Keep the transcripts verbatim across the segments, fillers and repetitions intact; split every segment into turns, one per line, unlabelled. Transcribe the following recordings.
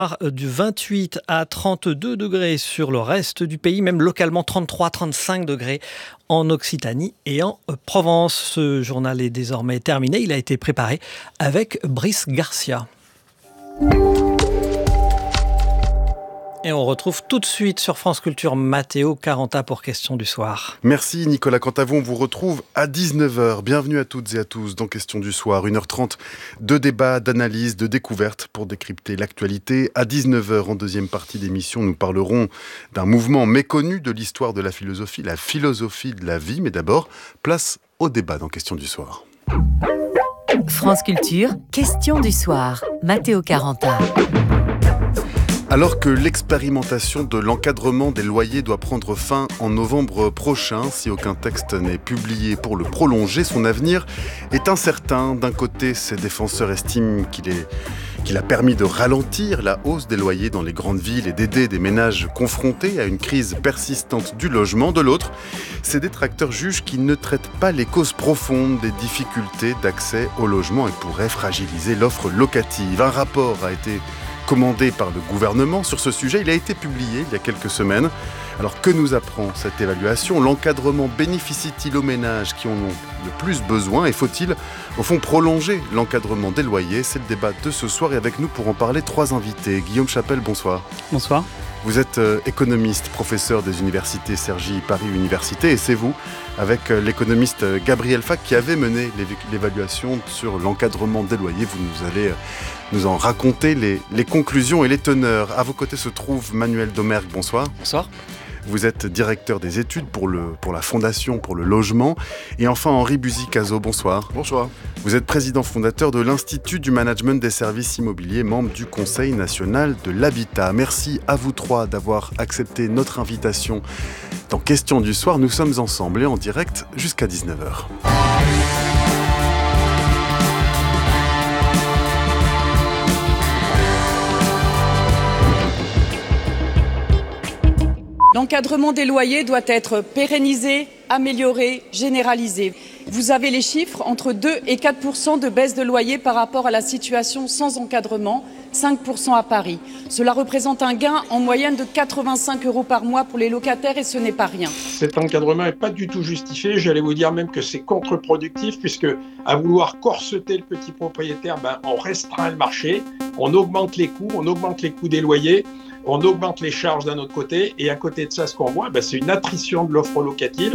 Du vingt-huit à trente-deux degrés sur le reste du pays, même localement trente-trois à trente-cinq degrés en Occitanie et en Provence. Ce journal est désormais terminé. Il a été préparé avec Brice Garcia. Et on retrouve tout de suite sur France Culture Matteo Caranta pour Question du soir.
Merci Nicolas. Quant à vous, on vous retrouve à dix-neuf heures. Bienvenue à toutes et à tous dans Question du soir. une heure trente de débats, d'analyses, de découvertes pour décrypter l'actualité. À dix-neuf heures, en deuxième partie d'émission, nous parlerons d'un mouvement méconnu de l'histoire de la philosophie, la philosophie de la vie. Mais d'abord, place au débat dans Question du soir.
France Culture, Question du soir. Matteo Caranta.
Alors que l'expérimentation de l'encadrement des loyers doit prendre fin en novembre prochain, si aucun texte n'est publié pour le prolonger, son avenir est incertain. D'un côté, ses défenseurs estiment qu'il est, qu'il a permis de ralentir la hausse des loyers dans les grandes villes et d'aider des ménages confrontés à une crise persistante du logement. De l'autre, ses détracteurs jugent qu'il ne traite pas les causes profondes des difficultés d'accès au logement et pourrait fragiliser l'offre locative. Un rapport a été commandé par le gouvernement sur ce sujet. Il a été publié il y a quelques semaines. Alors que nous apprend cette évaluation ? L'encadrement bénéficie-t-il aux ménages qui en ont le plus besoin ? Et faut-il, au fond, prolonger l'encadrement des loyers ? C'est le débat de ce soir et avec nous pour en parler, trois invités. Guillaume Chapelle, bonsoir.
Bonsoir.
Vous êtes euh, économiste, professeur des universités Cergy Paris Université, et c'est vous, avec euh, l'économiste euh, Gabriel Fac, qui avait mené l'évaluation sur l'encadrement des loyers. Vous nous allez euh, nous en raconter les, les conclusions et les teneurs. À vos côtés se trouve Manuel Domergue, bonsoir.
Bonsoir.
Vous êtes directeur des études pour, le, pour la Fondation pour le logement. Et enfin Henri Buzy-Cazot, bonsoir.
Bonsoir.
Vous êtes président fondateur de l'Institut du management des services immobiliers, membre du Conseil national de l'habitat. Merci à vous trois d'avoir accepté notre invitation dans Question du soir. Nous sommes ensemble et en direct jusqu'à dix-neuf heures.
L'encadrement des loyers doit être pérennisé, amélioré, généralisé. Vous avez les chiffres, entre deux et quatre pour cent de baisse de loyer par rapport à la situation sans encadrement, cinq pour cent à Paris. Cela représente un gain en moyenne de quatre-vingt-cinq euros par mois pour les locataires et ce n'est pas rien.
Cet encadrement n'est pas du tout justifié, j'allais vous dire même que c'est contre-productif puisque à vouloir corseter le petit propriétaire, ben, on restreint le marché, on augmente les coûts, on augmente les coûts des loyers. On augmente les charges d'un autre côté et à côté de ça, ce qu'on voit, ben, c'est une attrition de l'offre locative.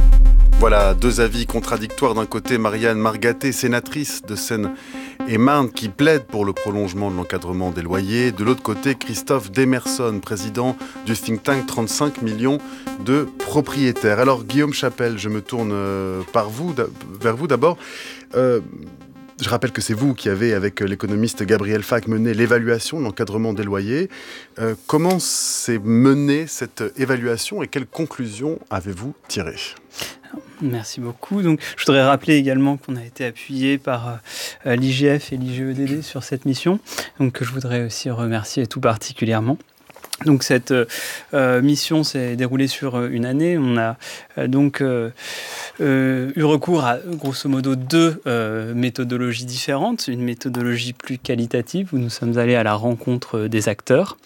Voilà, deux avis contradictoires. D'un côté, Marianne Margaté, sénatrice de Seine-et-Marne, qui plaide pour le prolongement de l'encadrement des loyers. De l'autre côté, Christophe Demerson, président du think tank trente-cinq millions de propriétaires. Alors, Guillaume Chapelle, je me tourne par vous, vers vous d'abord. Euh, Je rappelle que c'est vous qui avez, avec l'économiste Gabriel Fac, mené l'évaluation de l'encadrement des loyers. Euh, comment s'est menée cette évaluation et quelles conclusions avez-vous tirées ?
Merci beaucoup. Donc, je voudrais rappeler également qu'on a été appuyé par euh, l'I G F et l'I G E D D sur cette mission, donc que je voudrais aussi remercier tout particulièrement. Donc cette euh, mission s'est déroulée sur une année. On a euh, donc euh, euh, eu recours à grosso modo deux euh, méthodologies différentes. Une méthodologie plus qualitative où nous sommes allés à la rencontre des acteurs,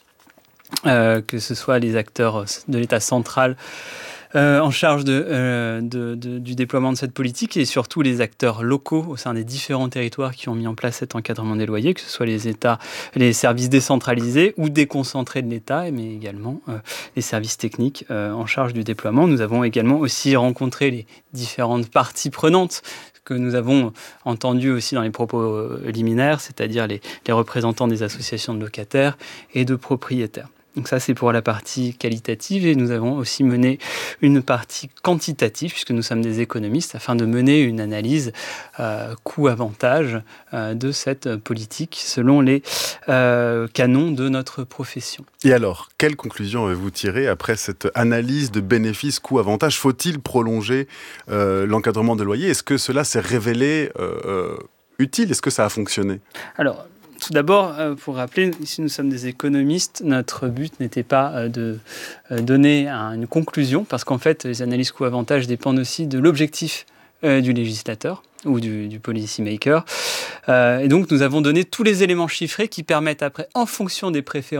euh, que ce soit les acteurs de l'État central Euh, en charge de, euh, de, de, du déploiement de cette politique et surtout les acteurs locaux au sein des différents territoires qui ont mis en place cet encadrement des loyers, que ce soit les États, les services décentralisés ou déconcentrés de l'État, mais également euh, les services techniques euh, en charge du déploiement. Nous avons également aussi rencontré les différentes parties prenantes que nous avons entendu aussi dans les propos liminaires, c'est-à-dire les, les représentants des associations de locataires et de propriétaires. Donc ça, c'est pour la partie qualitative et nous avons aussi mené une partie quantitative puisque nous sommes des économistes afin de mener une analyse euh, coût-avantage euh, de cette politique selon les euh, canons de notre profession.
Et alors, quelles conclusions avez-vous tirées après cette analyse de bénéfices coût-avantage ? Faut-il prolonger euh, l'encadrement des loyers ? Est-ce que cela s'est révélé euh, euh, utile ? Est-ce que ça a fonctionné ?
Alors, tout d'abord, pour rappeler, ici nous sommes des économistes, notre but n'était pas de donner une conclusion, parce qu'en fait, les analyses coût-avantage dépendent aussi de l'objectif euh, du législateur ou du, du policy maker. Euh, et donc, nous avons donné tous les éléments chiffrés qui permettent après, en fonction des préférences,